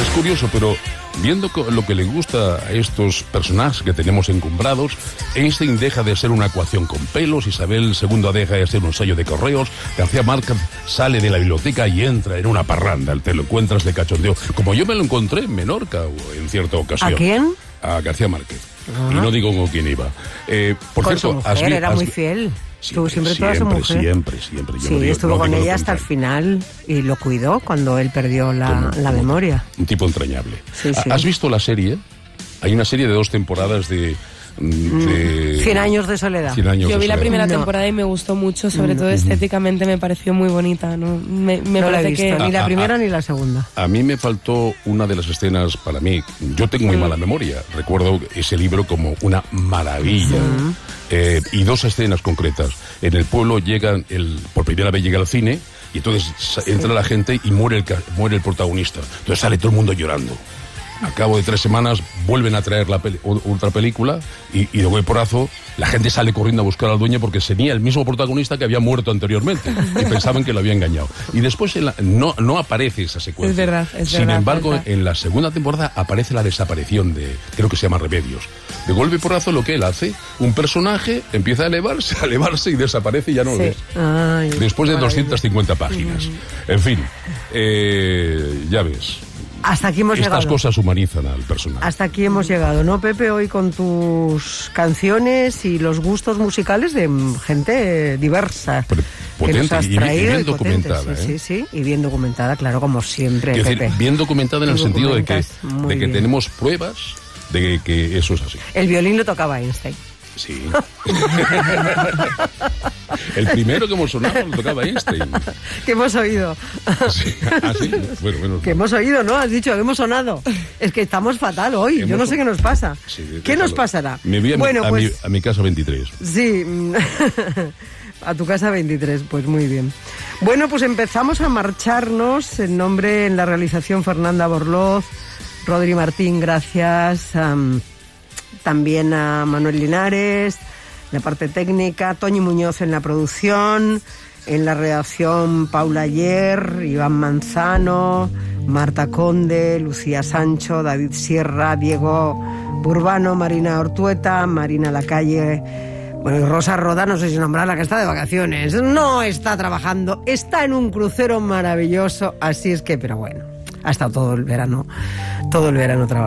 curioso, pero viendo lo que le gusta a estos personajes que tenemos encumbrados, Einstein deja de ser una ecuación con pelos, Isabel II deja de ser un sello de correos, García Márquez sale de la biblioteca y entra en una parranda, te lo encuentras de cachondeo, como yo me lo encontré en Menorca en cierta ocasión. ¿A quién? A García Márquez. Y no digo con quién iba. Por con cierto, su mujer, era muy fiel. Estuvo siempre toda su mujer. Siempre. Sí, estuvo con ella hasta el final y lo cuidó cuando él perdió la memoria. Un tipo entrañable. Sí. ¿Has visto la serie? Hay una serie de 2 temporadas de 100 años de soledad. Yo vi la primera temporada y me gustó mucho, sobre todo estéticamente me pareció muy bonita. No la he visto, ni la primera ni la segunda. A mí me faltó una de las escenas para mí. Yo tengo muy mala memoria. Recuerdo ese libro como una maravilla. Y 2 escenas concretas. En el pueblo por primera vez llega al cine y entonces entra la gente y muere el protagonista. Entonces sale todo el mundo llorando. Al cabo de 3 semanas vuelven a traer otra película y de golpe porrazo la gente sale corriendo a buscar al dueño porque tenía el mismo protagonista que había muerto anteriormente y pensaban que lo había engañado. Y después no aparece esa secuencia. Es verdad. Sin embargo, en la segunda temporada aparece la desaparición creo que se llama Remedios. De golpe porrazo lo que él hace, un personaje empieza a elevarse y desaparece y ya no lo ves. Después de 250 páginas. En fin, ya ves. Hasta aquí hemos llegado. Estas cosas humanizan al personaje. Hasta aquí hemos llegado, ¿no, Pepe? Hoy con tus canciones y los gustos musicales de gente diversa. Potente y bien documentada. Sí, y bien documentada, claro, como siempre, Pepe. Decir, bien documentada en el sentido de que tenemos pruebas de que eso es así. El violín lo tocaba Einstein. Sí. El primero que hemos sonado lo tocaba Einstein. Que hemos oído. Sí. ¿Sí? Bueno. Que hemos oído, ¿no? Has dicho, hemos sonado. Es que estamos fatal hoy. Yo no sé qué nos pasa. Sí, ¿Qué nos pasará? Me voy a mi casa 23. Sí. A tu casa 23, pues muy bien. Bueno, pues empezamos a marcharnos. En la realización Fernanda Borloz, Rodri Martín, gracias. También a Manuel Linares, la parte técnica, Toñi Muñoz en la producción, en la redacción Paula Ayer, Iván Manzano, Marta Conde, Lucía Sancho, David Sierra, Diego Burbano, Marina Ortueta, Marina Lacalle, y Rosa Roda, no sé si nombrarla, que está de vacaciones, no está trabajando, está en un crucero maravilloso, así es que, pero bueno, ha estado todo el verano trabajando.